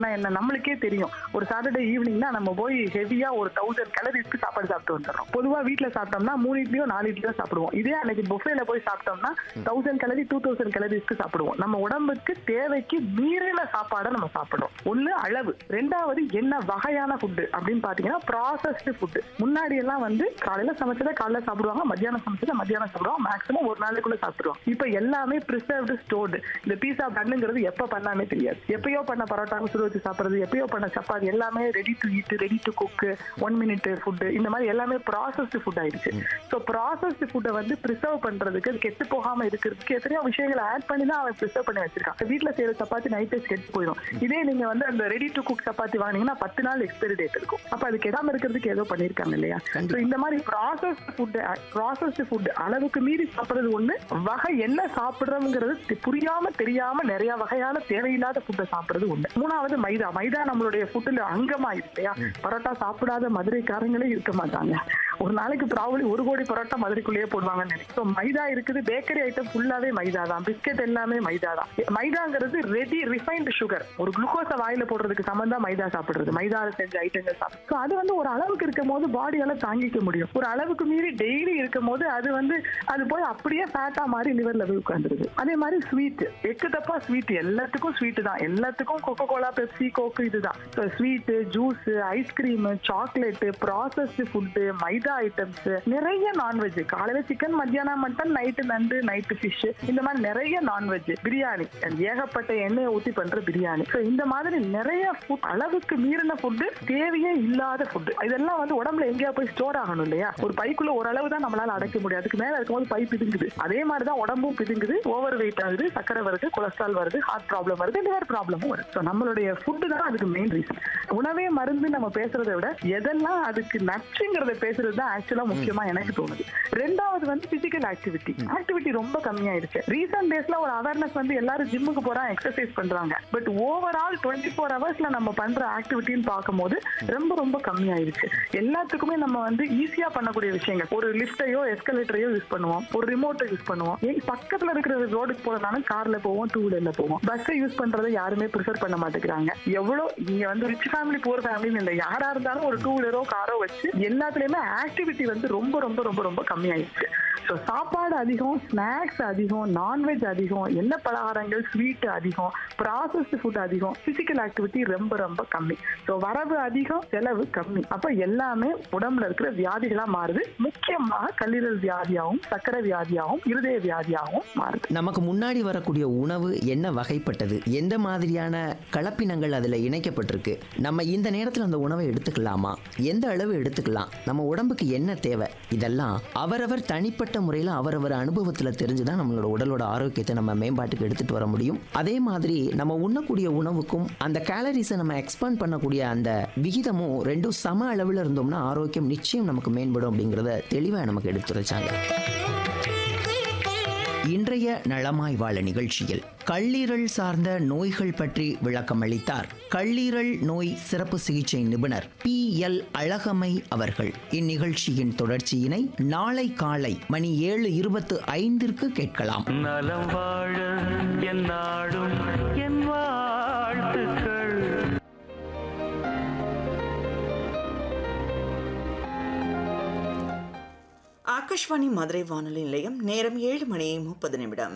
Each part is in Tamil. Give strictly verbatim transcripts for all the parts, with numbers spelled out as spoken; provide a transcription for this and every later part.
என்ன நம்மளுக்கே தெரியும். ஒரு சாட்டர்டே ஈவினிங்னா நம்ம போய் ஹெவியா ஒரு தௌசண்ட் கேலரிஸ்க்கு சாப்பாடு சாப்பிட்டு வந்துடுறோம். பொதுவா வீட்டுல சாப்பிட்டோம்னா மூணு இட்லியோ நாலு இட்லியோ சாப்பிடுவோம். இதே அன்னைக்கு புஃபேல போய் சாப்பிட்டோம்னா தௌசண்ட் கேலரி டூ தௌசண்ட் கேலரிஸ்க்கு சாப்பிடுவோம். நம்ம உடம்புக்கு தேவைக்கு மீறின சாப்பாடை நம்ம சாப்பிடுறோம். ஒண்ணு அளவு, ரெண்டாவது என்ன வகையான ஃபுட்டு அப்படின்னு பாத்தீங்கன்னா ப்ராசஸ்டு ஃபுட்டு. முன்னாடி எல்லாம் வந்து காலையில சமைச்சதை காலையில சாப்பிடுவாங்க, மத்தியானம் சமைச்சதை மத்தியானம் சாப்பிடுவாங்க, மேக்ஸிமம் ஒரு நாளைக்குள்ள சாப்பிடுவோம். இப்ப எல்லாமே ப்ரிசர்வ்டு ஸ்டோர்டு. இந்த பீஸா பண்ணுங்கிறது எப்ப பண்ணாமே தெரியாது. எப்பயோ பண்ண பரோட்டாவும் சுடு வச்சு சாப்பிடுறது, எப்பயோ பண்ண சப்பாத்தி எல்லாமே ready to eat, ready to cook, one minute food, இந்த மாதிரி எல்லாமே ப்ராசஸ்டு ஃபுட் ஆயிடுச்சு. ஸோ ப்ராசஸ்டு ஃபுட்டை வந்து ப்ரிசர்வ் பண்றதுக்கு, அது கெட்டு போகாம இருக்கிறதுக்கு எத்தனையோ விஷயங்களை ஆட் பண்ணி தான் அவன் ப்ரிசர்வ் பண்ணி வச்சிருக்கான். வீட்டுல செய்யற சப்பாத்தி நைட்டே கெட்டு போயிடும். இதே நீங்க வந்து அந்த ரெடி டு குக் சப்பாத்தி வாங்கினீங்கன்னா பத்து நாள் எக்ஸ்பைரி டேட் இருக்கும். அப்ப அது கெடாம இருக்கிறதுக்கு ஏதோ பண்ணிருக்காங்க இல்லையா? ஸோ இந்த மாதிரி ப்ராசஸ்டு ஃபுட் ப்ராசஸ்டு ஃபுட் அளவுக்கு மீறி சாப்பிடுறது ஒண்ணு, வகை என்ன சாப்பிடுறோம்ங்கிறது புரியாம தெரியாம நிறைய வகையான தேவையில்லாத ஃபுட்டை சாப்பிடுறது ஒண்ணு. மூணாவது மைதா. மைதா நம்மளுடைய ஃபுட்ல அங்கமா இல்லையா? பரோட்டா சாப்பிடாத மதுரைக்காரங்களே இருக்க மாட்டாங்க. ஒரு நாளைக்கு ப்ராபலி ஒரு கோடி பரோட்டா மதுரைக்குள்ளேயே போடுவாங்கன்னு நினைக்கிறேன். மைதா இருக்குது. பேக்கரி ஐட்டம் ஃபுல்லாவே மைதா தான். பிஸ்கெட் எல்லாமே மைதா தான். மைதாங்கிறது ரெடி ரிஃபைன்டு சுகர். ஒரு குளுக்கோஸை வாயில போடுறதுக்கு சமந்தா மைதா சாப்பிடுறது, மைதால செஞ்ச ஐட்டங்கள் சாப்பிடுறது. அது வந்து ஒரு அளவுக்கு இருக்கும் போது பாடியால தாங்கிக்க முடியும். ஒரு அளவுக்கு மீறி டெய்லி இருக்கும் போது அது வந்து அது போய் அப்படியே ஃபேட்டா மாதிரி லிவர்ல போய் உட்காந்துருது. அதே மாதிரி ஸ்வீட், எக்கு தப்பா ஸ்வீட், எல்லாத்துக்கும் ஸ்வீட் தான். எல்லாத்துக்கும் கொக்கோ கோலா, பெப்சி, கோக்கு இதுதான். Sweet, juice, ice cream, chocolate, processed food, மைதா ஐட்டம்ஸ், நிறைய நான்வெஜ். காலையில சிக்கன், மத்தியானம் மட்டன், நைட்டு நண்டு, நைட்டு ஃபிஷ், இந்த மாதிரி நிறைய நான்வெஜ். பிரியாணி, ஏகப்பட்ட எண்ணெயை ஊத்தி பண்ற பிரியாணி. இந்த மாதிரி நிறைய ஃபுட், அளவுக்கு மீறின ஃபுட், தேவையே இல்லாத ஃபுட். இதெல்லாம் வந்து உடம்புல எங்கேயா போய் ஸ்டோர் ஆகணும் இல்லையா? ஒரு பைக்குள்ள ஓரளவு தான் நம்மளால அடைக்க முடியும். அதுக்கு மேல இருக்கும்போது பை பிதுங்குது. அதே மாதிரிதான் உடம்பும் பிதுங்குது, ஓவர் வெயிட் ஆகுது, சக்கரை வருது, கொலஸ்ட்ரால் வருது, ஹார்ட் ப்ராப்ளம் வருது, லிவர் ப்ராப்ளமும் வருது. நம்மளுடைய ஃபுட் தான் அதுக்கு மெயின் ரீசன். உணவே மருந்து நம்ம பேசுறதை விட எதெல்லாம் அதுக்கு நச்சுங்கிறத பேசுறது தான் ஆக்சுவலா முக்கியமா எனக்கு தோணுது. ரெண்டாவது வந்து பிசிக்கல் ஆக்டிவிட்டி. ஆக்டிவிட்டி ரொம்ப கம்மியாயிருச்சு. ரீசன்ட் டேஸ்ல ஒரு அவேர்னஸ் வந்து எல்லாரும் ஜிம்முக்கு போறாங்க, எக்ஸசைஸ் பண்றாங்க. பட் ஓவரால் டுவெண்ட்டி ஃபோர் ஹவர்ஸ்ல நம்ம பண்ற ஆக்டிவிட்டின்னு பார்க்கும்போது ரொம்ப ரொம்ப கம்மியாயிருச்சு. எல்லாத்துக்குமே நம்ம வந்து ஈஸியா பண்ணக்கூடிய விஷயங்கள், ஒரு லிஃப்டையோ எஸ்கலேட்டரையோ யூஸ் பண்ணுவோம், ஒரு ரிமோட்டை யூஸ் பண்ணுவோம். பக்கத்துல இருக்கிற ரோடுக்கு போறதுனால கார்ல போவோம், டூ வீலர்ல போவோம். பஸ்ஸை யூஸ் பண்றதை யாருமே ப்ரிஃபர் பண்ண மாட்டேங்கிறாங்க. எவ்வளவு நீங்க வந்து ரிச் ஃபேமிலி, புவர் ஃபேமிலின்னு இல்லை, யாரா இருந்தாலும் ஒரு டூ வீலரோ காரோ வச்சு எல்லாத்துலயுமே ஆக்டிவிட்டி வந்து ரொம்ப ரொம்ப ரொம்ப ரொம்ப கம்மியாயிடுச்சு. ஸோ சாப்பாடு அதிகம், ஸ்நாக்ஸ் அதிகம், நான்வெஜ் அதிகம், எண்ணெய் பலகாரங்கள், ஸ்வீட் அதிகம், ப்ராசஸ்டு ஃபுட் அதிகம், பிசிக்கல் ஆக்டிவிட்டி ரொம்ப ரொம்ப கம்மி. ஸோ வரவு அதிகம், செலவு கம்மி. அப்ப எல்லாமே உடம்புல இருக்கிற வியாதிகளா மாறுது. முக்கியமாக கல்லீரல் வியாதியாகவும், சர்க்கரை வியாதியாகவும், இருதய வியாதியாகவும் மாறுது. நமக்கு முன்னாடி வரக்கூடிய உணவு என்ன வகைப்பட்டது, எந்த மாதிரியான கலப்பினங்கள் அதுல இணைக்கப்பட்டிருக்கு, நம்ம இந்த நேரத்தில் அந்த உணவை எடுத்துக்கலாமா, எந்த அளவு எடுத்துக்கலாம், நம்ம உடம்புக்கு என்ன தேவை, இதெல்லாம் அவரவர் தனிப்பட்ட முறையில் அவரவர் அனுபவத்தில் தெரிஞ்சுதான் நம்மளோட உடலோட ஆரோக்கியத்தை நம்ம மேம்பாட்டுக்கு எடுத்துட்டு வர முடியும். அதே மாதிரி நம்ம உண்ணக்கூடிய உணவுக்கும் அந்த கேலரிஸை நம்ம எக்ஸ்பேண்ட் பண்ணக்கூடிய அந்த விகிதமும் ரெண்டும் சம அளவில் இருந்தோம்னா ஆரோக்கியம் நிச்சயம் நமக்கு மேம்படும் அப்படிங்கிறத தெளிவாக நமக்கு எடுத்துரைச்சாங்க. இன்றைய நலமாய் வாழ நிகழ்ச்சியில் கல்லீரல் சார்ந்த நோய்கள் பற்றி விளக்கம் அளித்தார் கல்லீரல் நோய் சிறப்பு சிகிச்சை நிபுணர் பி எல் அழகமை அவர்கள். இந்நிகழ்ச்சியின் தொடர்ச்சியினை நாளை காலை மணி ஏழு இருபத்து ஐந்திற்கு கேட்கலாம். நலம் வாழ என் நாடும் என் வாழ்த்துக்கள். ஆகாஷ்வாணி மதுரை வானொலி நிலையம். நேரம் ஏழு மணி முப்பது நிமிடம்.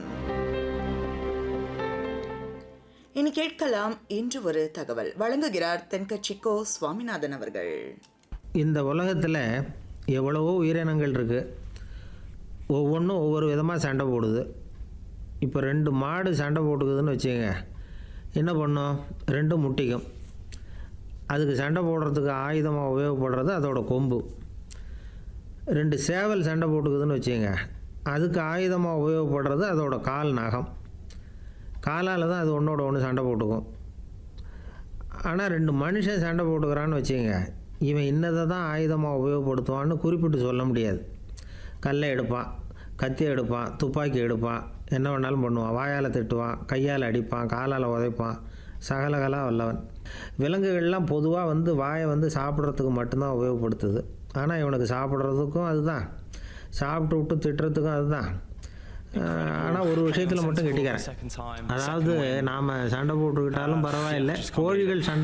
இனி கேட்கலாம் இன்று ஒரு தகவல். வழங்குகிறார் தென்கட்சிக்கோ சுவாமிநாதன் அவர்கள். இந்த உலகத்தில் எவ்வளவோ உயிரினங்கள் இருக்குது. ஒவ்வொன்றும் ஒவ்வொரு விதமாக சண்டை போடுது. இப்போ ரெண்டு மாடு சண்டை போட்டுக்குதுன்னு வச்சுக்கோங்க, என்ன பண்ணும்? ரெண்டும் முட்டிக்கும். அதுக்கு சண்டை போடுறதுக்கு ஆயுதமாக உபயோகப்படுறது அதோட கொம்பு. ரெண்டு சேவல் சண்டை போட்டுக்குதுன்னு வச்சுக்கோங்க, அதுக்கு ஆயுதமாக உபயோகப்படுறது அதோட கால் நகம். காலால் தான் அது ஒன்றோட ஒன்று சண்டை போட்டுக்கும். ஆனால் ரெண்டு மனுஷன் சண்டை போட்டுக்கிறான்னு வச்சுக்கோங்க, இவன் இன்னதை தான் ஆயுதமாக உபயோகப்படுத்துவான்னு குறிப்பிட்டு சொல்ல முடியாது. கல்லை எடுப்பான், கத்தி எடுப்பான், துப்பாக்கி எடுப்பான், என்ன வேணாலும் பண்ணுவான். வாயால் திட்டுவான், கையால் அடிப்பான், காலால் உதைப்பான், சகலகலா வல்லவன். விலங்குகள்லாம் பொதுவாக வந்து வாயை வந்து சாப்பிட்றதுக்கு மட்டும்தான் உபயோகப்படுத்துது. ஆனால் இவனுக்கு சாப்பிட்றதுக்கும் அதுதான், சாப்பிட்டு விட்டு திட்டுறதுக்கும் அதுதான். ஆனால் ஒரு விஷயத்தில் மட்டும் கெட்டிக்கிறேன். அதாவது நாம் சண்டை போட்டுக்கிட்டாலும் பரவாயில்லை, கோழிகள் சண்டை